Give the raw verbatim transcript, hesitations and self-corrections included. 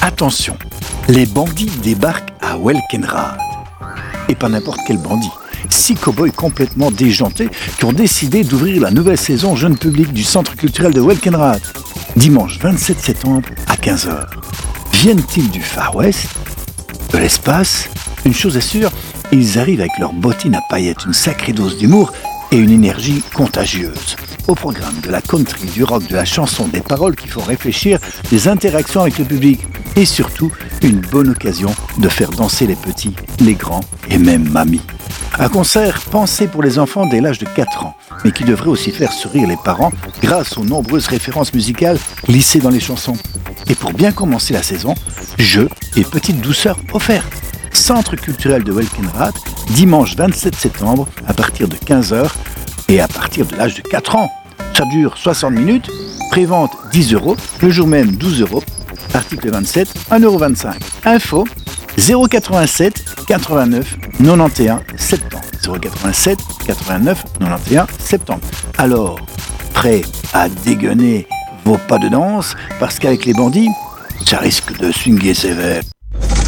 Attention, les bandits débarquent à Welkenrad. Et pas n'importe quel bandit. Six cow-boys complètement déjantés qui ont décidé d'ouvrir la nouvelle saison jeune public du centre culturel de Welkenrad. Dimanche vingt-sept septembre à quinze heures. Viennent-ils du Far West? De l'espace? Une chose est sûre, ils arrivent avec leurs bottines à paillettes, une sacrée dose d'humour et une énergie contagieuse. Au programme de la country, du rock, de la chanson, des paroles qui font réfléchir, des interactions avec le public et surtout une bonne occasion de faire danser les petits, les grands et même mamie. Un concert pensé pour les enfants dès l'âge de quatre ans, mais qui devrait aussi faire sourire les parents grâce aux nombreuses références musicales glissées dans les chansons. Et pour bien commencer la saison, jeux et petites douceurs offertes. Centre culturel de Welkenrad, dimanche vingt-sept septembre à partir de quinze heures et à partir de l'âge de quatre ans. Ça dure soixante minutes, prévente dix euros, le jour même douze euros, article vingt-sept, un euro vingt-cinq. Info zéro quatre-vingt-sept quatre-vingt-neuf quatre-vingt-onze septembre. zéro quatre-vingt-sept quatre-vingt-neuf quatre-vingt-onze septembre. Alors, prêt à dégueuler vos pas de danse parce qu'avec les bandits, ça risque de swinguer sévère.